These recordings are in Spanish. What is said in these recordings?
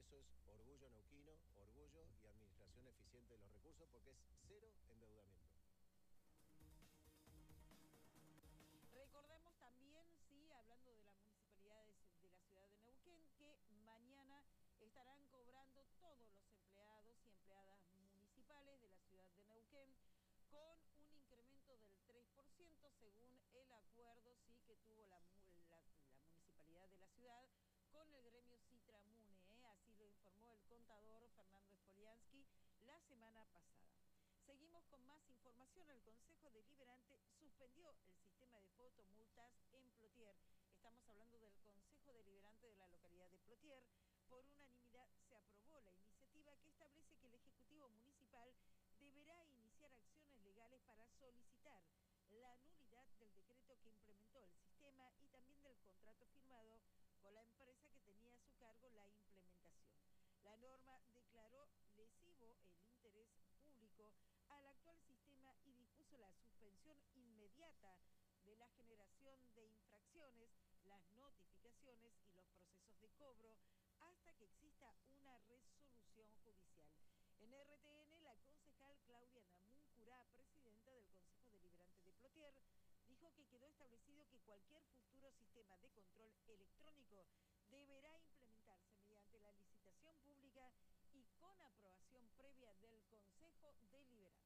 eso es orgullo neuquino, orgullo y administración eficiente de los recursos, porque es cero endeudamiento. Recordemos también, sí, hablando de las municipalidades de la ciudad de Neuquén, que mañana estarán cobrando todos los empleados y empleadas municipales de la ciudad de Neuquén con un incremento del 3% según el acuerdo, sí, que tuvo la municipalidad de la ciudad con el gremio Citramune, así lo informó el contador Fernando Spoliansky la semana pasada. Seguimos con más información. El Consejo Deliberante suspendió el sistema de fotomultas en Plotier. Estamos hablando del Consejo Deliberante de la localidad de Plotier. Por unanimidad se aprobó la iniciativa que establece que el Ejecutivo Municipal deberá iniciar acciones legales para solicitar la nulidad del decreto que implementó el sistema y también del contrato firmado con la empresa que tenía a su cargo la implementación. La norma declaró lesivo el interés público al actual sistema y dispuso la suspensión inmediata de la generación de infracciones, las notificaciones y los procesos de cobro hasta que exista una resolución judicial. En RTN, la concejal Claudia Namuncurá, presidenta del Consejo Deliberante de Plotier, dijo que quedó establecido que cualquier futuro sistema de control electrónico deberá implementarse mediante la licitación pública y con aprobación previa del Consejo Deliberante.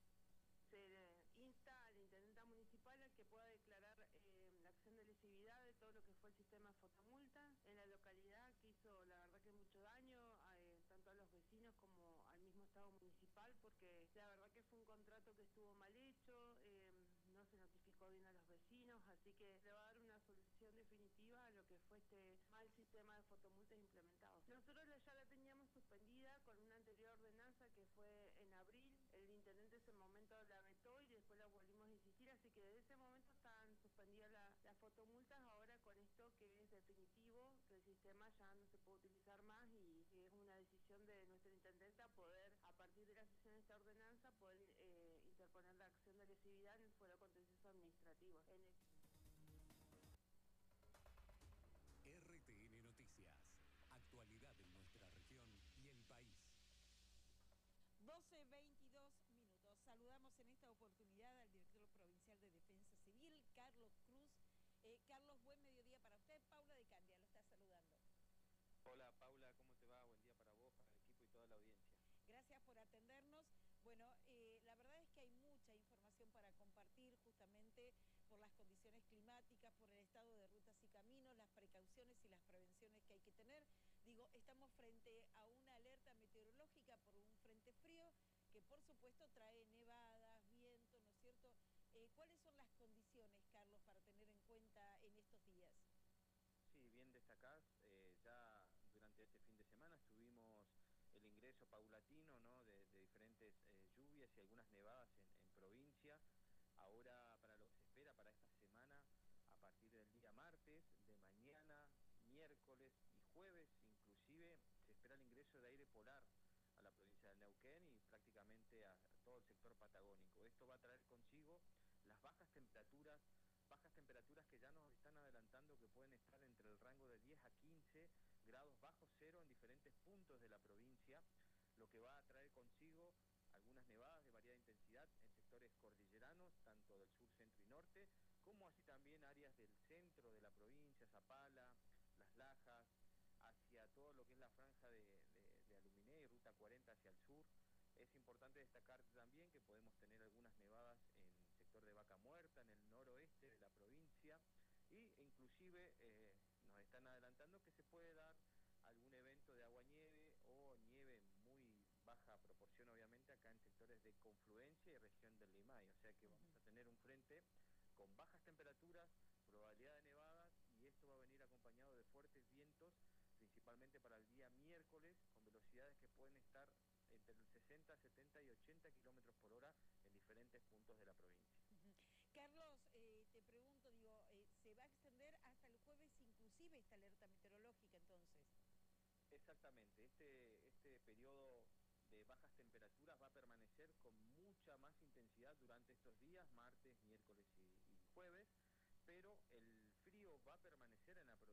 Se insta al intendente municipal a que pueda declarar la acción de lesividad de todo lo que fue el sistema de fotomulta en la localidad, que hizo la verdad que mucho daño tanto a los vecinos como al mismo estado municipal, porque la verdad que fue un contrato que estuvo mal hecho, no se notificó bien a los vecinos, así que le va a dar una solución definitiva a lo que fue este mal sistema de fotomultas implementado. Nosotros ya la teníamos suspendida con una anterior ordenanza que fue en abril. El intendente en ese momento la vetó y después la volvimos a insistir, así que desde ese momento están suspendidas las fotomultas. Ahora con esto que es definitivo, que el sistema ya no se puede utilizar más y es una decisión de nuestra intendenta poder, a partir de la sesión de esta ordenanza, poder interponer la acción de lesividad en el fuero contencioso administrativo. RTN Noticias, actualidad en nuestra región y el país. 12:22 minutos. Saludamos en esta oportunidad al director provincial de Defensa Civil, Carlos Cruz. Carlos, buen mediodía para usted. Paula de Candia lo está saludando. Hola Paula, ¿cómo te va? Buen día para vos, para el equipo y toda la audiencia. Gracias por atendernos. Bueno, la verdad es que hay mucha información para compartir justamente por las condiciones climáticas, por el estado de rutas y caminos, las precauciones y las prevenciones que hay que tener. Digo, estamos frente a una alerta meteorológica por un frente frío que por supuesto trae nevadas, viento, ¿no es cierto? ¿Cuáles son las condiciones, Carlos, para tener en cuenta en estos días? Sí, bien destacás, ya durante este fin de semana tuvimos el ingreso paulatino, ¿no?, de diferentes lluvias y algunas nevadas en provincia. Ahora, para lo que se espera para esta semana, a partir del día martes, de mañana, miércoles y jueves inclusive, se espera el ingreso de aire polar a la provincia del Neuquén y prácticamente a todo el sector patagónico. Esto va a traer consigo las bajas temperaturas que ya nos están adelantando que pueden estar entre el rango de 10 a 15 grados bajo cero en diferentes puntos de la provincia, lo que va a traer consigo algunas nevadas de variada intensidad en sectores cordilleranos, tanto del sur, centro y norte, como así también áreas del centro de la provincia, Zapala, Las Lajas, hacia todo lo que es la franja de Aluminé y Ruta 40 hacia el sur. Es importante destacar también que podemos tener algunas nevadas en el sector de Vaca Muerta, en el noroeste de la provincia, e inclusive nos están adelantando que se puede dar algún evento de agua-nieve o nieve en muy baja proporción, obviamente, acá en sectores de confluencia y región del Limay. O sea que vamos a tener un frente con bajas temperaturas, probabilidad de nevadas, y esto va a venir acompañado de fuertes vientos, principalmente para el día miércoles, con velocidades que pueden estar entre el 60, 70 y 80 kilómetros por hora en diferentes puntos de la provincia. Carlos, te pregunto, digo, ¿se va a extender hasta el jueves inclusive esta alerta meteorológica entonces? Exactamente, este periodo de bajas temperaturas va a permanecer con mucha más intensidad durante estos días, martes, miércoles y jueves, pero el frío va a permanecer en la provincia.